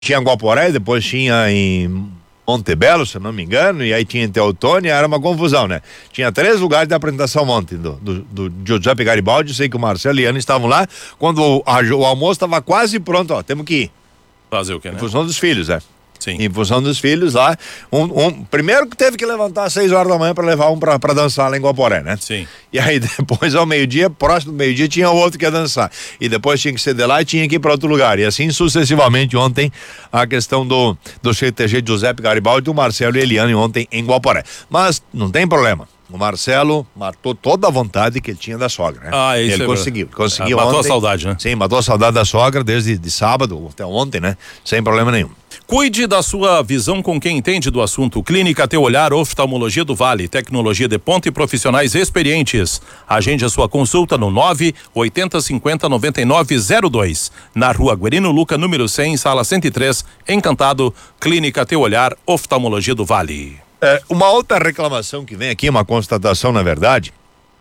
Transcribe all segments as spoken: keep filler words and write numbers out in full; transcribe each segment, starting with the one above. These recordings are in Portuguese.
Tinha Guaporé, depois tinha em Montebello, se não me engano, e aí tinha em Teotônia, era uma confusão, né? Tinha três lugares de apresentação ontem do, do, do Giuseppe Garibaldi. Sei que o Marcelo e a Ana estavam lá, quando o, a, o almoço estava quase pronto, ó, temos que ir. Fazer o quê, né? Em função dos filhos, é. Sim. Em função dos filhos lá, um, um, primeiro que teve que levantar às seis horas da manhã para levar um pra, pra dançar lá em Guaporé, né? Sim. E aí depois ao meio-dia, próximo do meio-dia, tinha outro que ia dançar. E depois tinha que ser de lá e tinha que ir para outro lugar. E assim sucessivamente ontem, a questão do, do C T G de Giuseppe Garibaldi, do Marcelo e Eliane ontem em Guaporé. Mas não tem problema. O Marcelo matou toda a vontade que ele tinha da sogra, né? Ah, isso ele é conseguiu, conseguiu ah, matou ontem. a saudade, né? Sim, matou a saudade da sogra desde de sábado até ontem, né? Sem problema nenhum. Cuide da sua visão com quem entende do assunto. Clínica Teu Olhar, Oftalmologia do Vale, tecnologia de ponta e profissionais experientes. Agende a sua consulta no nove oitenta cinquenta noventa e nove zero dois. Na Rua Guerino Luca, número cem, sala cento e três, Encantado. Clínica Teu Olhar, Oftalmologia do Vale. É, uma outra reclamação que vem aqui, uma constatação na verdade,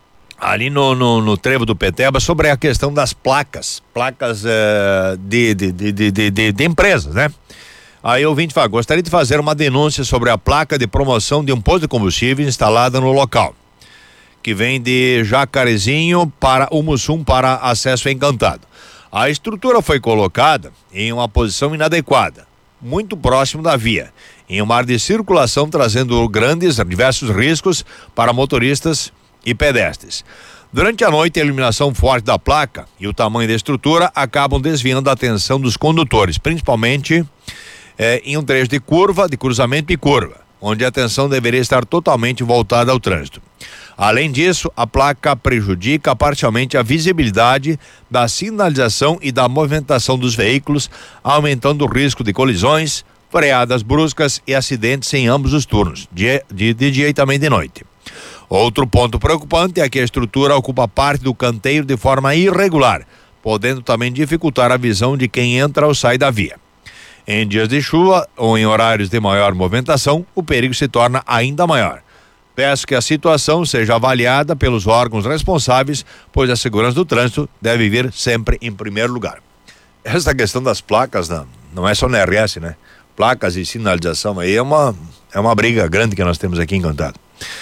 ali no, no, no trevo do Peteba, sobre a questão das placas, placas é, de, de, de, de, de, de empresas, né? Aí o ouvinte fala, gostaria de fazer uma denúncia sobre a placa de promoção de um posto de combustível instalada no local, que vem de Jacarezinho para o Mussum para acesso a Encantado. A estrutura foi colocada em uma posição inadequada, muito próximo da via, em uma área de circulação, trazendo grandes, diversos riscos para motoristas e pedestres. Durante a noite, a iluminação forte da placa e o tamanho da estrutura acabam desviando a atenção dos condutores, principalmente eh, em um trecho de curva, de cruzamento e curva, onde a atenção deveria estar totalmente voltada ao trânsito. Além disso, a placa prejudica parcialmente a visibilidade da sinalização e da movimentação dos veículos, aumentando o risco de colisões, freadas bruscas e acidentes em ambos os turnos, de, de, de dia e também de noite. Outro ponto preocupante é que a estrutura ocupa parte do canteiro de forma irregular, podendo também dificultar a visão de quem entra ou sai da via. Em dias de chuva ou em horários de maior movimentação, o perigo se torna ainda maior. Peço que a situação seja avaliada pelos órgãos responsáveis, pois a segurança do trânsito deve vir sempre em primeiro lugar. Essa questão das placas não, não é só na R S, né? Placas e sinalização aí é uma, é uma briga grande que nós temos aqui em Encantado.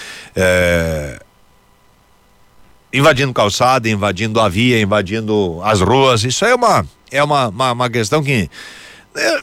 É... Invadindo calçada, invadindo a via, invadindo as ruas, isso aí é uma, é uma, uma, uma questão que é,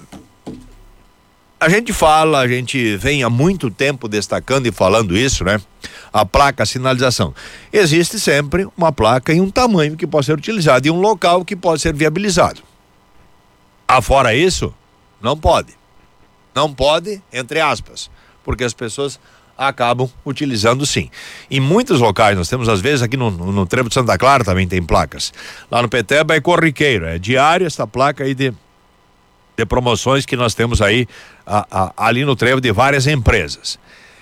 a gente fala, a gente vem há muito tempo destacando e falando isso, né? A placa, a sinalização. Existe sempre uma placa em um tamanho que pode ser utilizado e um local que pode ser viabilizado. Afora isso, não pode. Não pode, entre aspas, porque as pessoas acabam utilizando sim. Em muitos locais, nós temos às vezes aqui no, no, no Trevo de Santa Clara também tem placas. Lá no Peteba é corriqueiro, é diário essa placa aí de, de promoções que nós temos aí a, a, ali no Trevo de várias empresas.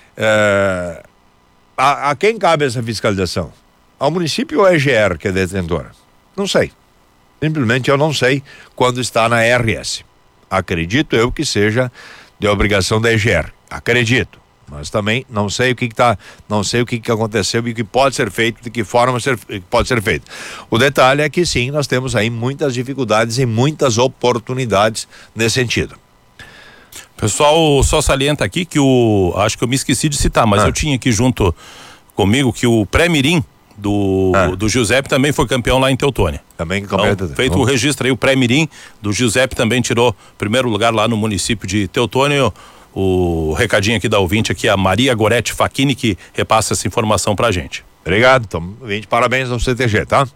É, a, a quem cabe essa fiscalização? Ao município ou à E G R, que é detentora? Não sei. Simplesmente eu não sei quando está na R S. Acredito eu que seja de obrigação da E G R. Acredito. Mas também não sei o que que tá, não sei o que que aconteceu e o que pode ser feito, de que forma ser, pode ser feito. O detalhe é que sim, nós temos aí muitas dificuldades e muitas oportunidades nesse sentido. Pessoal, só salienta aqui que o, acho que eu me esqueci de citar, mas ah. eu tinha aqui junto comigo que o pré-mirim do, ah. do Giuseppe também foi campeão lá em Teutônia. Também campeão. Então, feito o registro aí, o pré-mirim do Giuseppe também tirou primeiro lugar lá no município de Teutônia. O recadinho aqui da ouvinte aqui, a Maria Goretti Facchini, que repassa essa informação pra gente. Obrigado, então, ouvinte, parabéns ao C T G, tá?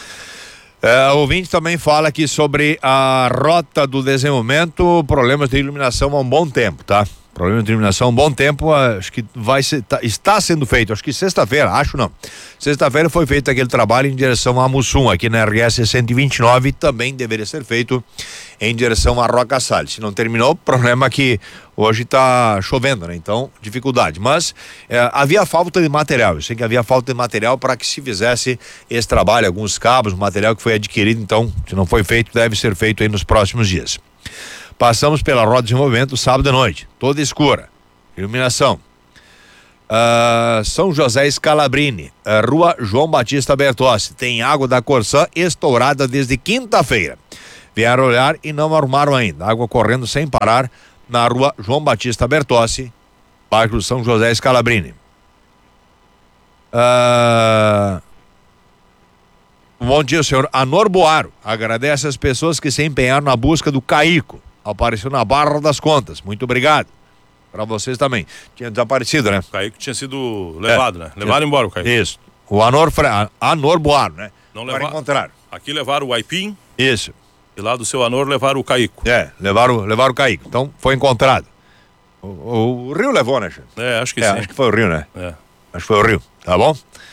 É, o ouvinte também fala aqui sobre a Rota do Desenvolvimento, problemas de iluminação há um bom tempo, tá? Problema de iluminação há um bom tempo, acho que vai ser, tá, está sendo feito, acho que sexta-feira, acho não. Sexta-feira foi feito aquele trabalho em direção a Mussum, aqui na R S cento e vinte e nove, também deveria ser feito em direção a Roca Salles. Se não terminou, o problema é que hoje está chovendo, né? Então, dificuldade. Mas é, havia falta de material, eu sei que havia falta de material para que se fizesse esse trabalho, alguns cabos, material que foi adquirido, então, se não foi feito, deve ser feito aí nos próximos dias. Passamos pela Rota de Desenvolvimento sábado à noite, toda escura, iluminação. Uh, São José Scalabrini, uh, Rua João Batista Bertossi, tem água da Corsã estourada desde quinta-feira. Vieram olhar e não arrumaram ainda. Água correndo sem parar na rua João Batista Bertossi, bairro São José Scalabrini. Ah, bom dia, senhor Anor Boaro. Agradece as pessoas que se empenharam na busca do Caico. Apareceu na Barra das Contas. Muito obrigado. Para vocês também. Tinha desaparecido, né? O Caico tinha sido levado, é, né? Levaram embora o Caico. Isso. O Anor, Anor Boaro, né? Não Para levar... encontrar. Aqui levaram o Aipim. Isso. E lá do seu Anor levaram o Caico. É, levaram, levaram o Caico. Então foi encontrado. O, o, o Rio levou, né, Chico? É, acho que é, sim. Acho que foi o Rio, né? É. Acho que foi o Rio, tá bom?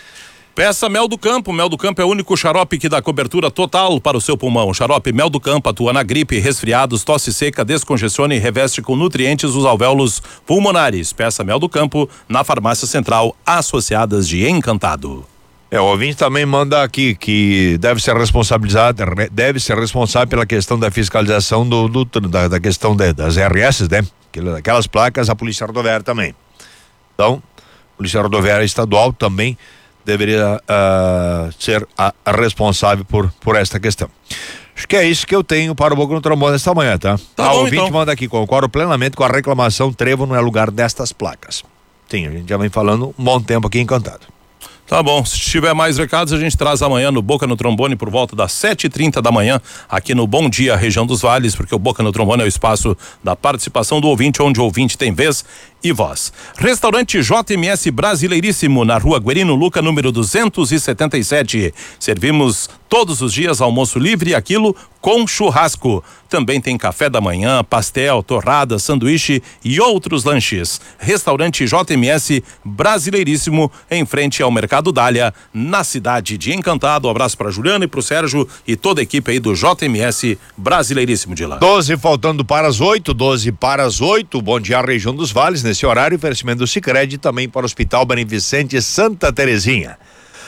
Peça Mel do Campo. Mel do Campo é o único xarope que dá cobertura total para o seu pulmão. Xarope Mel do Campo atua na gripe, resfriados, tosse seca, descongestiona e reveste com nutrientes os alvéolos pulmonares. Peça Mel do Campo na Farmácia Central Associadas de Encantado. É, o ouvinte também manda aqui que deve ser responsabilizado, deve ser responsável pela questão da fiscalização do, do da, da questão de, das R S, né? Aquelas placas, a Polícia Rodoviária também. Então, a Polícia Rodoviária Estadual também deveria uh, ser a, a responsável por, por esta questão. Acho que é isso que eu tenho para o Boca no Trombone esta manhã, tá? Tá a bom, ouvinte então. manda aqui, concordo plenamente com a reclamação, trevo não é lugar destas placas. Sim, a gente já vem falando um bom tempo aqui em Encantado. Tá bom, se tiver mais recados a gente traz amanhã no Boca no Trombone por volta das sete e trinta da manhã aqui no Bom Dia Região dos Vales, porque o Boca no Trombone é o espaço da participação do ouvinte, onde o ouvinte tem vez e voz. Restaurante J M S Brasileiríssimo na Rua Guerino Luca, número duzentos e setenta e sete. Servimos todos os dias almoço livre e aquilo com churrasco. Também tem café da manhã, pastel, torrada, sanduíche e outros lanches. Restaurante J M S Brasileiríssimo, em frente ao Mercado Dália, na cidade de Encantado. Um abraço para Juliana e para o Sérgio e toda a equipe aí do J M S Brasileiríssimo de lá. doze faltando para as oito, doze para as oito. Bom dia, Região dos Vales. Nesse horário, oferecimento do Sicredi também para o Hospital Beneficente Santa Terezinha.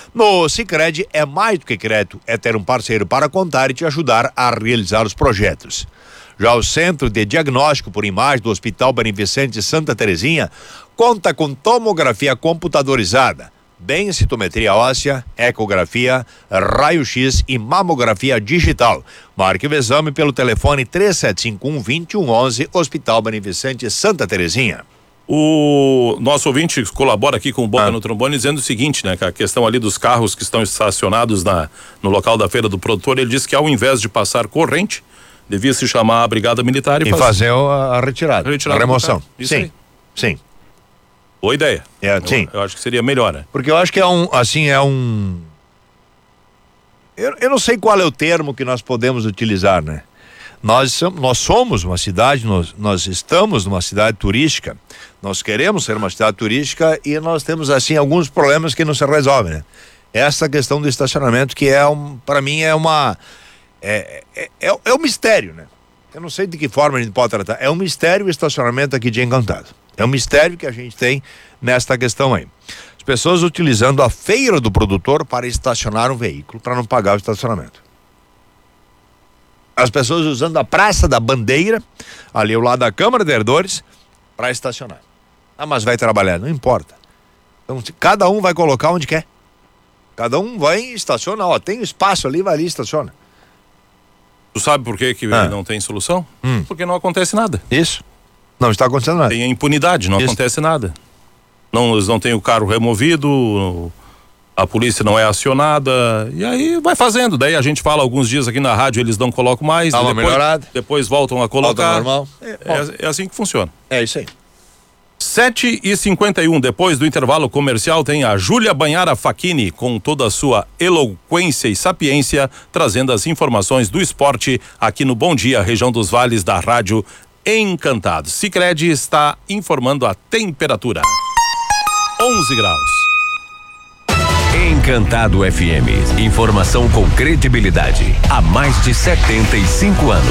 No Sicredi é mais do que crédito, é ter um parceiro para contar e te ajudar a realizar os projetos. Já o Centro de Diagnóstico por Imagem do Hospital Beneficente Santa Terezinha conta com tomografia computadorizada, densitometria óssea, ecografia, raio-x e mamografia digital. Marque o exame pelo telefone três sete cinco um, dois um um um, Hospital Beneficente Santa Terezinha. O nosso ouvinte colabora aqui com o Boca ah. no Trombone dizendo o seguinte, né, que a questão ali dos carros que estão estacionados na, no local da feira do produtor, ele disse que ao invés de passar corrente, devia se chamar a Brigada Militar e, e fazer a, a retirada, a, retirada a remoção. Isso sim, aí. sim. Boa ideia. É, eu, sim. Eu acho que seria melhor, né? Porque eu acho que é um, assim, é um... Eu, eu não sei qual é o termo que nós podemos utilizar, né? Nós, nós somos uma cidade, nós, nós estamos numa cidade turística, nós queremos ser uma cidade turística e nós temos, assim, alguns problemas que não se resolvem, né? Essa questão do estacionamento que é, um, para mim, é uma... É, é, é, é um mistério, né? Eu não sei de que forma a gente pode tratar. É um mistério o estacionamento aqui de Encantado. É um mistério que a gente tem nesta questão aí. As pessoas utilizando a feira do produtor para estacionar um veículo, para não pagar o estacionamento. As pessoas usando a Praça da Bandeira, ali ao lado da Câmara de Vereadores, para estacionar. Ah, mas vai trabalhar, não importa. Então, cada um vai colocar onde quer. Cada um vai e estaciona, ó, tem espaço ali, vai ali e estaciona. Tu sabe por que que ah. não tem solução? Hum. Porque não acontece nada. Isso. Não está acontecendo nada. Tem a impunidade, não Isso. acontece nada. Não, eles não têm o carro removido, a polícia não é acionada, e aí vai fazendo. Daí a gente fala alguns dias aqui na rádio, eles não colocam mais, Dá uma depois, melhorada. depois voltam a colocar. Volta normal. É, é, é assim que funciona. É isso aí. sete e cinquenta e um, depois do intervalo comercial, tem a Júlia Banhara Facchini com toda a sua eloquência e sapiência, trazendo as informações do esporte aqui no Bom Dia, Região dos Vales da Rádio Encantado. Sicredi está informando a temperatura. onze graus. Encantado F M. Informação com credibilidade. Há mais de setenta e cinco anos.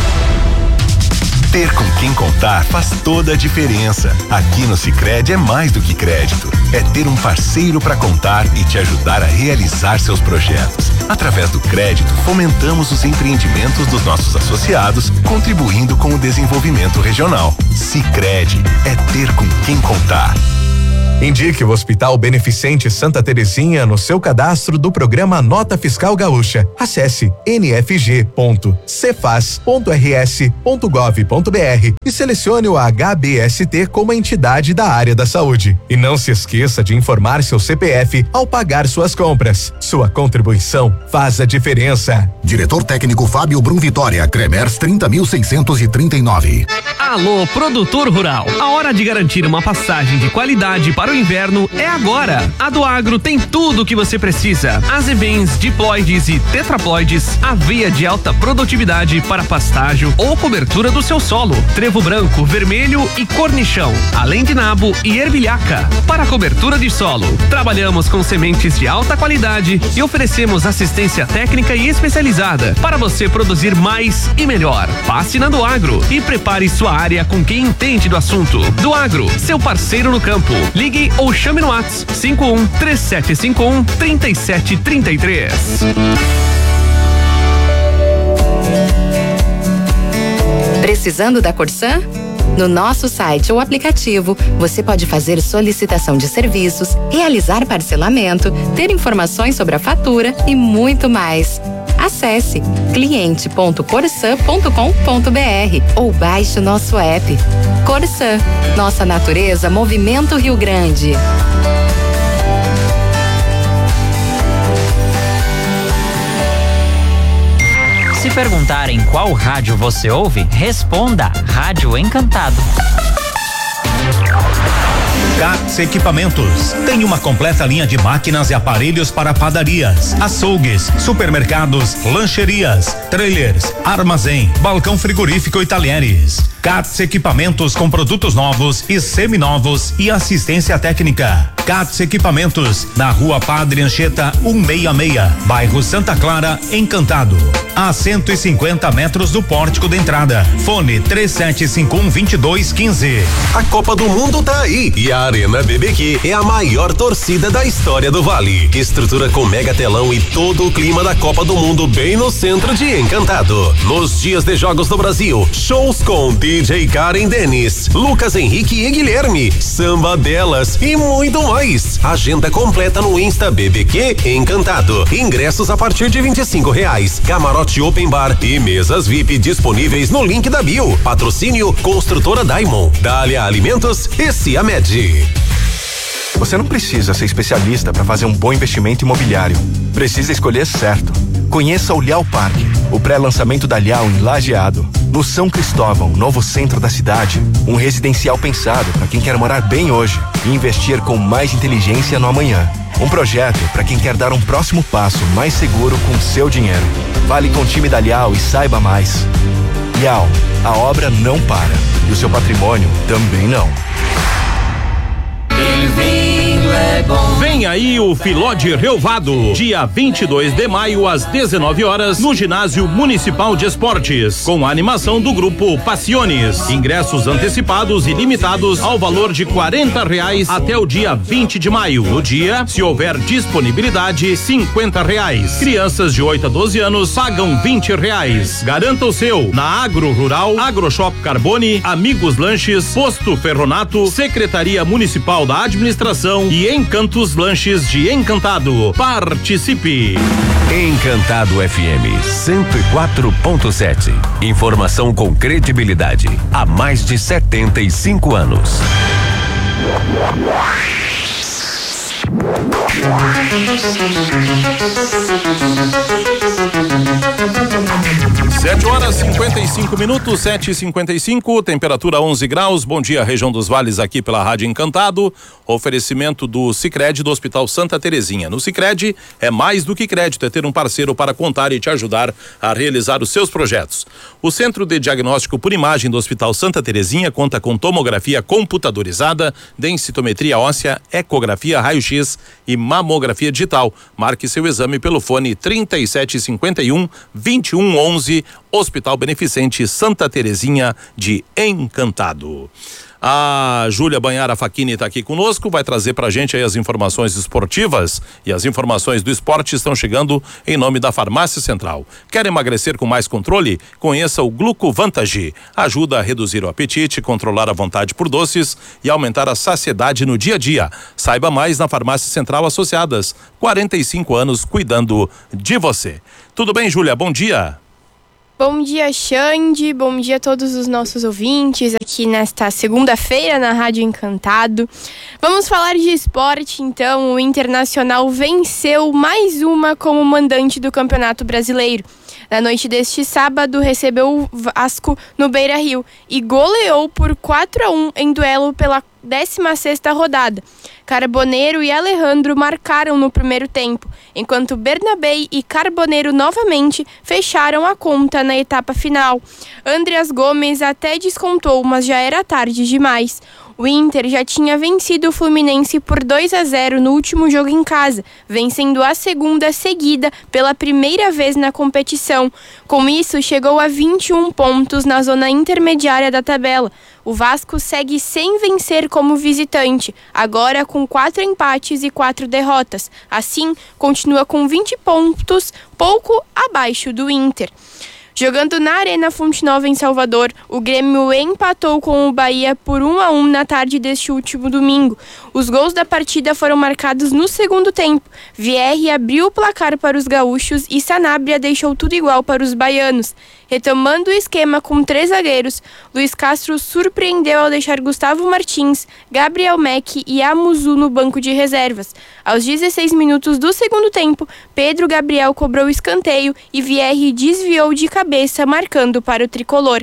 Ter com quem contar faz toda a diferença. Aqui no Sicredi é mais do que crédito. É ter um parceiro para contar e te ajudar a realizar seus projetos. Através do crédito, fomentamos os empreendimentos dos nossos associados, contribuindo com o desenvolvimento regional. Sicredi é ter com quem contar. Indique o Hospital Beneficente Santa Terezinha no seu cadastro do programa Nota Fiscal Gaúcha. Acesse n f g ponto cefaz ponto r s ponto gov ponto b r e selecione o H B S T como entidade da área da saúde. E não se esqueça de informar seu C P F ao pagar suas compras. Sua contribuição faz a diferença. Diretor técnico Fábio Brum Vitória, Cremers trinta mil seiscentos e trinta e nove. Alô, produtor rural. A hora de garantir uma passagem de qualidade para o inverno é agora. A do Agro tem tudo o que você precisa. Azevens, diploides e tetraploides, aveia de alta produtividade para pastágio ou cobertura do seu solo, trevo branco, vermelho e cornichão, além de nabo e ervilhaca. Para cobertura de solo, trabalhamos com sementes de alta qualidade e oferecemos assistência técnica e especializada para você produzir mais e melhor. Passe na do Agro e prepare sua área com quem entende do assunto. Do Agro, seu parceiro no campo. Ligue ou chame no WhatsApp cinco um três sete cinco um três sete três três. Precisando da Corsã? No nosso site ou aplicativo, você pode fazer solicitação de serviços, realizar parcelamento, ter informações sobre a fatura e muito mais. Acesse cliente ponto corsã ponto com ponto b r ou baixe o nosso app. Corsã, nossa natureza, Movimento Rio Grande. Se perguntarem qual rádio você ouve, responda Rádio Encantado. Catz Equipamentos tem uma completa linha de máquinas e aparelhos para padarias, açougues, supermercados, lancherias, trailers, armazém, balcão frigorífico e talheres. Catz Equipamentos com produtos novos e seminovos e assistência técnica. Catz Equipamentos, na Rua Padre Anchieta cento e sessenta e seis, bairro Santa Clara, Encantado. A cento e cinquenta metros do pórtico de entrada. Fone três sete cinco um, dois dois um cinco. A Copa do Mundo tá aí e a Arena B B Q é a maior torcida da história do Vale. Estrutura com mega telão e todo o clima da Copa do Mundo bem no centro de Encantado. Nos dias de jogos do Brasil, shows com D J Karen Denis, Lucas Henrique e Guilherme, samba delas e muito mais. Agenda completa no Insta B B Q Encantado. Ingressos a partir de vinte e cinco reais. Camarote Open Bar e mesas V I P disponíveis no link da bio. Patrocínio Construtora Daimon, Dália Alimentos e Ciamed. Você não precisa ser especialista para fazer um bom investimento imobiliário. Precisa escolher certo. Conheça o Lial Parque, o pré-lançamento da Lial em Lajeado. No São Cristóvão, novo centro da cidade. Um residencial pensado para quem quer morar bem hoje e investir com mais inteligência no amanhã. Um projeto para quem quer dar um próximo passo mais seguro com seu dinheiro. Fale com o time da Lial e saiba mais. Lial, a obra não para e o seu patrimônio também não. Vem aí o Filó de Relvado, dia vinte e dois de maio às dezenove horas no Ginásio Municipal de Esportes, com a animação do grupo Passiones. Ingressos antecipados e limitados ao valor de quarenta reais até o dia vinte de maio. No dia, se houver disponibilidade, cinquenta reais. Crianças de oito a doze anos pagam vinte reais. Garanta o seu na Agro Rural, AgroShop Carbone, Amigos Lanches, Posto Ferronato, Secretaria Municipal da Administração e Encantos Lanches de Encantado. Participe! Encantado F M cento e quatro ponto sete. Informação com credibilidade há mais de setenta e cinco anos. Sete horas cinquenta e cinco minutos, sete e cinquenta e cinco, temperatura onze graus. Bom dia, região dos Vales, aqui pela Rádio Encantado. Oferecimento do Sicredi do Hospital Santa Terezinha. No Sicredi é mais do que crédito, é ter um parceiro para contar e te ajudar a realizar os seus projetos. O Centro de Diagnóstico por Imagem do Hospital Santa Terezinha conta com tomografia computadorizada, densitometria óssea, ecografia, raio-x e mamografia digital. Marque seu exame pelo fone trinta e sete cinquenta e um, vinte e um onze. Hospital Beneficente Santa Terezinha de Encantado. A Júlia Banhara Facchini está aqui conosco, vai trazer pra gente aí as informações esportivas, e as informações do esporte estão chegando em nome da Farmácia Central. Quer emagrecer com mais controle? Conheça o Glucovantage. Ajuda a reduzir o apetite, controlar a vontade por doces e aumentar a saciedade no dia a dia. Saiba mais na Farmácia Central Associadas. quarenta e cinco anos cuidando de você. Tudo bem, Júlia? Bom dia. Bom dia, Xande, bom dia a todos os nossos ouvintes aqui nesta segunda-feira na Rádio Encantado. Vamos falar de esporte, então. O Internacional venceu mais uma como mandante do Campeonato Brasileiro. Na noite deste sábado, recebeu o Vasco no Beira-Rio e goleou por quatro a um em duelo pela décima sexta rodada. Carboneiro e Alejandro marcaram no primeiro tempo, enquanto Bernabei e Carboneiro novamente fecharam a conta na etapa final. Andreas Gomes até descontou, mas já era tarde demais. O Inter já tinha vencido o Fluminense por dois a zero no último jogo em casa, vencendo a segunda seguida pela primeira vez na competição. Com isso, chegou a vinte e um pontos na zona intermediária da tabela. O Vasco segue sem vencer como visitante, agora com quatro empates e quatro derrotas. Assim, continua com vinte pontos, pouco abaixo do Inter. Jogando na Arena Fonte Nova em Salvador, o Grêmio empatou com o Bahia por um a um na tarde deste último domingo. Os gols da partida foram marcados no segundo tempo. Vierre abriu o placar para os gaúchos e Sanabria deixou tudo igual para os baianos. Retomando o esquema com três zagueiros, Luiz Castro surpreendeu ao deixar Gustavo Martins, Gabriel Meck e Amuzu no banco de reservas. Aos dezesseis minutos do segundo tempo, Pedro Gabriel cobrou o escanteio e Vierre desviou de cabeça, marcando para o tricolor.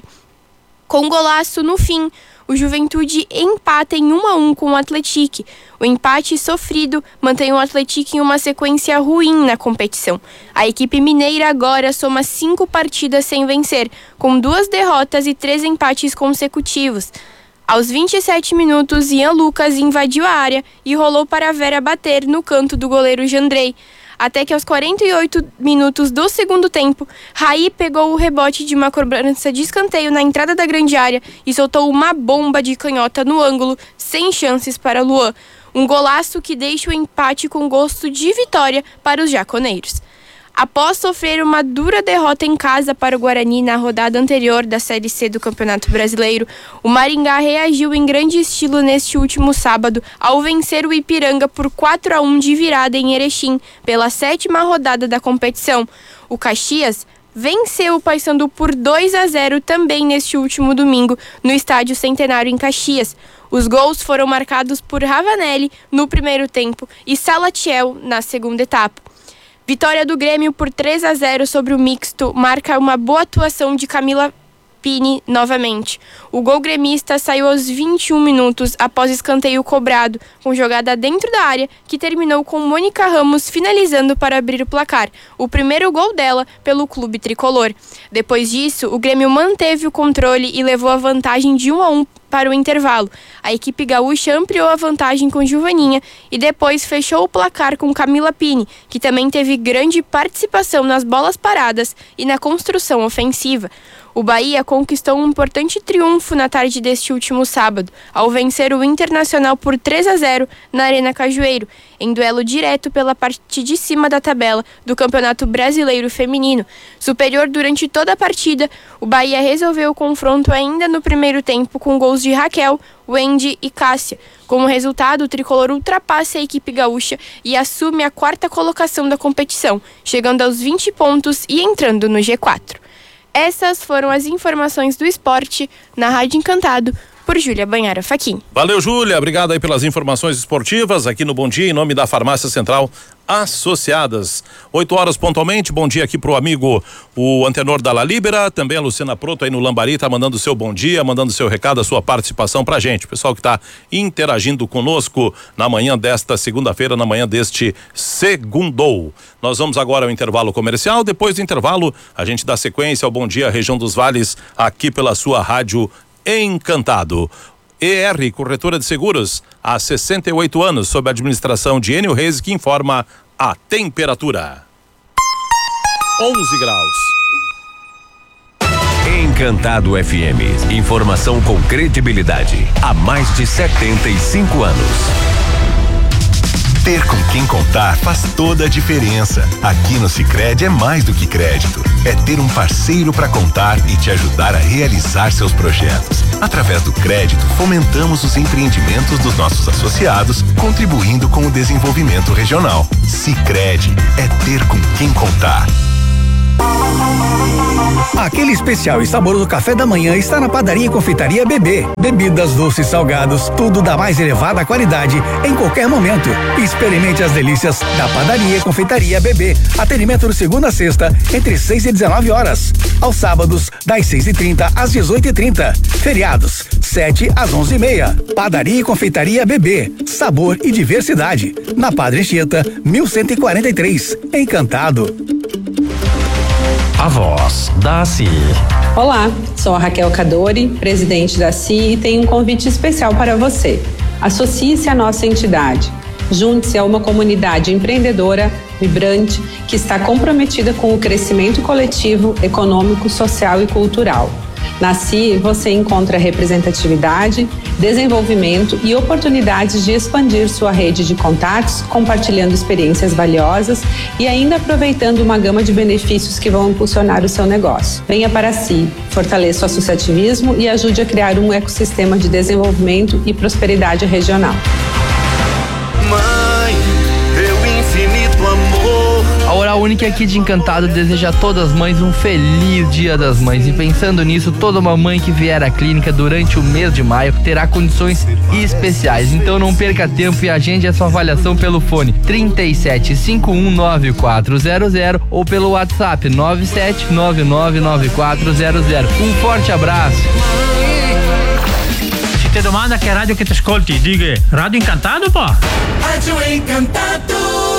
Com golaço no fim, o Juventude empata em um a um com o Atlético. O empate sofrido mantém o Atlético em uma sequência ruim na competição. A equipe mineira agora soma cinco partidas sem vencer, com duas derrotas e três empates consecutivos. Aos vinte e sete minutos, Ian Lucas invadiu a área e rolou para a Vera bater no canto do goleiro Jandrei. Até que aos quarenta e oito minutos do segundo tempo, Raí pegou o rebote de uma cobrança de escanteio na entrada da grande área e soltou uma bomba de canhota no ângulo, sem chances para Luan. Um golaço que deixa o empate com gosto de vitória para os jaconeiros. Após sofrer uma dura derrota em casa para o Guarani na rodada anterior da Série C do Campeonato Brasileiro, o Maringá reagiu em grande estilo neste último sábado ao vencer o Ipiranga por quatro a um de virada em Erechim, pela sétima rodada da competição. O Caxias venceu o Paysandu por dois a zero também neste último domingo no Estádio Centenário em Caxias. Os gols foram marcados por Ravanelli no primeiro tempo e Salatiel na segunda etapa. Vitória do Grêmio por três a zero sobre o Mixto marca uma boa atuação de Camila Pini novamente. O gol gremista saiu aos vinte e um minutos após escanteio cobrado, com jogada dentro da área, que terminou com Mônica Ramos finalizando para abrir o placar, o primeiro gol dela pelo clube tricolor. Depois disso, o Grêmio manteve o controle e levou a vantagem de um a um para o intervalo. A equipe gaúcha ampliou a vantagem com Giovaninha e depois fechou o placar com Camila Pini, que também teve grande participação nas bolas paradas e na construção ofensiva. O Bahia conquistou um importante triunfo na tarde deste último sábado, ao vencer o Internacional por três a zero na Arena Cajueiro, em duelo direto pela parte de cima da tabela do Campeonato Brasileiro Feminino. Superior durante toda a partida, o Bahia resolveu o confronto ainda no primeiro tempo com gols de Raquel, Wendy e Cássia. Como resultado, o tricolor ultrapassa a equipe gaúcha e assume a quarta colocação da competição, chegando aos vinte pontos e entrando no G quatro. Essas foram as informações do esporte na Rádio Encantado, por Júlia Banhara Facchini. Valeu, Júlia. Obrigado aí pelas informações esportivas aqui no Bom Dia, em nome da Farmácia Central Associadas. oito horas pontualmente. Bom dia aqui pro amigo, o Antenor da La Libera, também a Luciana Proto aí no Lambari, tá mandando seu bom dia, mandando seu recado, a sua participação pra gente. Pessoal que tá interagindo conosco na manhã desta segunda-feira, na manhã deste segundou. Nós vamos agora ao intervalo comercial. Depois do intervalo, a gente dá sequência ao Bom Dia Região dos Vales, aqui pela sua rádio Encantado. E R Corretora de Seguros, há sessenta e oito anos, sob a administração de Enio Reis, que informa a temperatura. onze graus. Encantado F M. Informação com credibilidade. Há mais de setenta e cinco anos. Ter com quem contar faz toda a diferença. Aqui no Sicredi é mais do que crédito. É ter um parceiro para contar e te ajudar a realizar seus projetos. Através do crédito, fomentamos os empreendimentos dos nossos associados, contribuindo com o desenvolvimento regional. Sicredi é ter com quem contar. Aquele especial e saboroso café da manhã está na Padaria e Confeitaria Bebê. Bebidas, doces, salgados, tudo da mais elevada qualidade em qualquer momento. Experimente as delícias da Padaria e Confeitaria Bebê. Atendimento de segunda a sexta, entre seis e dezenove horas. Aos sábados, das seis e trinta às dezoito e trinta. Feriados, sete às onze e meia. Padaria e Confeitaria Bebê. Sabor e diversidade. Na Padre Anchieta, mil cento e quarenta e três. Encantado. A voz da A C I. Olá, sou a Raquel Cadori, presidente da C I, e tenho um convite especial para você. Associe-se à nossa entidade. Junte-se a uma comunidade empreendedora, vibrante, que está comprometida com o crescimento coletivo, econômico, social e cultural. Na C I, você encontra representatividade, desenvolvimento e oportunidades de expandir sua rede de contatos, compartilhando experiências valiosas e ainda aproveitando uma gama de benefícios que vão impulsionar o seu negócio. Venha para a C I, fortaleça o associativismo e ajude a criar um ecossistema de desenvolvimento e prosperidade regional. Mãe, meu infinito amor. A Oral Única aqui de Encantado deseja a todas as mães um feliz Dia das Mães. E pensando nisso, toda uma mãe que vier à clínica durante o mês de maio terá condições especiais. Então não perca tempo e agende a sua avaliação pelo fone trinta e sete, cinquenta e um, noventa e quatro zero zero ou pelo WhatsApp nove sete nove nove nove quatro zero zero. Um forte abraço. Se te domanda que rádio que te escuti, diga Rádio Encantado, pô. Rádio Encantado.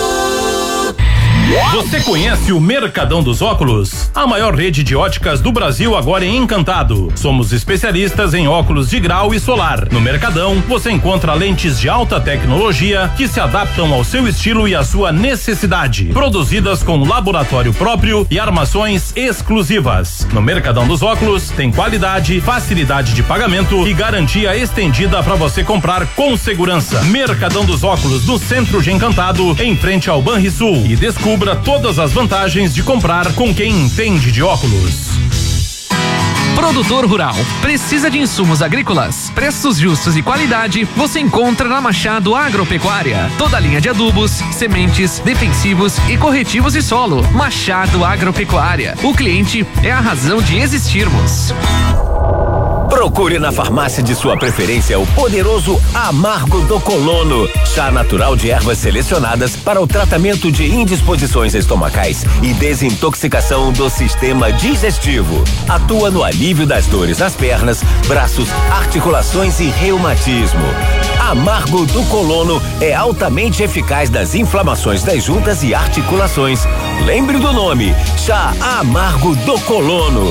Você conhece o Mercadão dos Óculos? A maior rede de óticas do Brasil agora em Encantado. Somos especialistas em óculos de grau e solar. No Mercadão, você encontra lentes de alta tecnologia que se adaptam ao seu estilo e à sua necessidade. Produzidas com laboratório próprio e armações exclusivas. No Mercadão dos Óculos, tem qualidade, facilidade de pagamento e garantia estendida para você comprar com segurança. Mercadão dos Óculos, no centro de Encantado, em frente ao Banrisul. E descubra todas as vantagens de comprar com quem entende de óculos. Produtor rural, precisa de insumos agrícolas, preços justos e qualidade, você encontra na Machado Agropecuária. Toda a linha de adubos, sementes, defensivos e corretivos de solo. Machado Agropecuária. O cliente é a razão de existirmos. Procure na farmácia de sua preferência o poderoso Amargo do Colono, chá natural de ervas selecionadas para o tratamento de indisposições estomacais e desintoxicação do sistema digestivo. Atua no alívio das dores nas pernas, braços, articulações e reumatismo. Amargo do Colono é altamente eficaz nas inflamações das juntas e articulações. Lembre do nome, chá Amargo do Colono.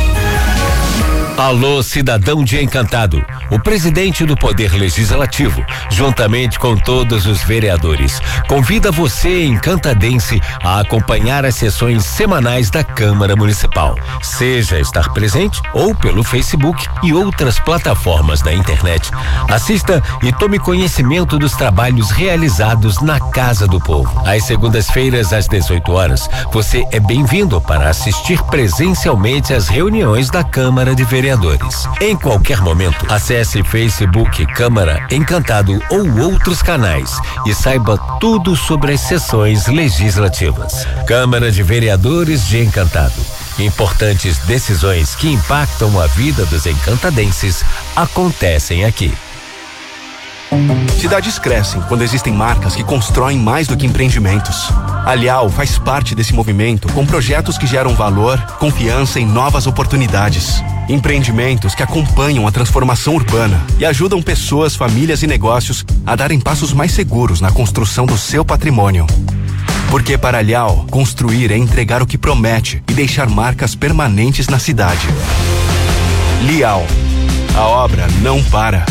Alô, cidadão de Encantado. O presidente do Poder Legislativo, juntamente com todos os vereadores, convida você, encantadense, a acompanhar as sessões semanais da Câmara Municipal. Seja estar presente ou pelo Facebook e outras plataformas da internet. Assista e tome conhecimento dos trabalhos realizados na Casa do Povo. Às segundas-feiras, às dezoito horas, você é bem-vindo para assistir presencialmente às reuniões da Câmara de Vereadores. Em qualquer momento, acesse Facebook Câmara Encantado ou outros canais e saiba tudo sobre as sessões legislativas. Câmara de Vereadores de Encantado. Importantes decisões que impactam a vida dos encantadenses acontecem aqui. Cidades crescem quando existem marcas que constroem mais do que empreendimentos. A Lial faz parte desse movimento com projetos que geram valor, confiança e novas oportunidades. Empreendimentos que acompanham a transformação urbana e ajudam pessoas, famílias e negócios a darem passos mais seguros na construção do seu patrimônio. Porque para a Lial, construir é entregar o que promete e deixar marcas permanentes na cidade. Lial, a obra não para.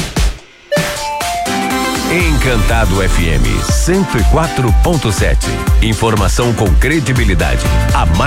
Encantado F M cento e quatro ponto sete. Informação com credibilidade. A mais